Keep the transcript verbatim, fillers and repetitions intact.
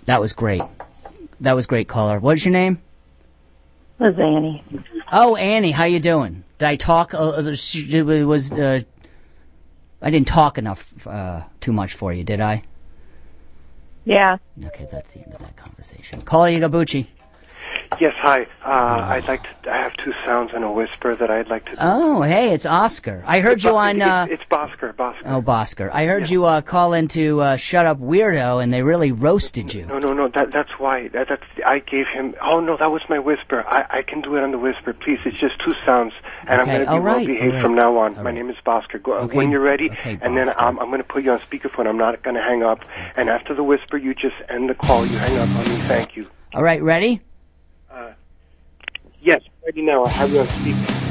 That was great. That was great, caller. What is your name? It was Annie. Oh, Annie, how you doing? Did I talk? Uh, it was uh, I didn't talk enough, uh, too much for you, did I? Yeah. Okay, that's the end of that conversation. Caller Yagabuchi. Yes, hi. Uh, I'd like to. I have two sounds and a whisper that I'd like to. Do. Oh, hey, it's Oscar. I heard it's you Bo- on. Uh, it's, it's Bosker. Bosker. Oh, Bosker. I heard yeah. you uh, call into uh, Shut Up Weirdo, and they really roasted you. No, no, no. That that's why. That, that's. I gave him. Oh no, that was my whisper. I, I can do it on the whisper, please. It's just two sounds, and okay. I'm going to be All right. well behaved right. from now on. All my right. name is Bosker. Go, okay. When you're ready, okay, and then I'm, I'm going to put you on speakerphone. I'm not going to hang up. And after the whisper, you just end the call. You hang up on me. Thank you. All right, ready? Uh, yes, ready now. I have you on speaker.